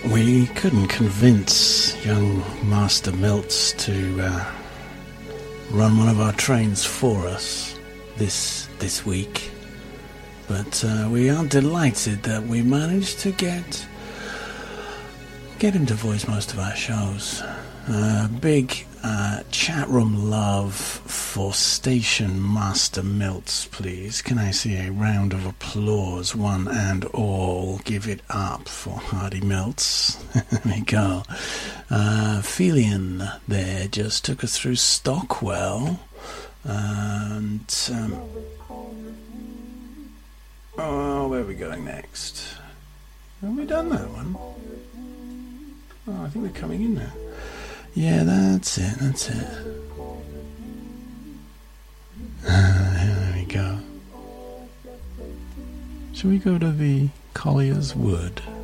We couldn't convince young Master Miltz to run one of our trains for us this week, but we are delighted that we managed to get him to voice most of our shows. Big chat room love for Station Master Miltz, please. Can I see a round of applause, one and all? Give it up for Hardy Miltz. There we go. Felian there just took us through Stockwell. And where are we going next? Have we done that one? Oh, I think we're coming in now. Yeah, that's it. There we go. Shall we go to the Collier's Wood?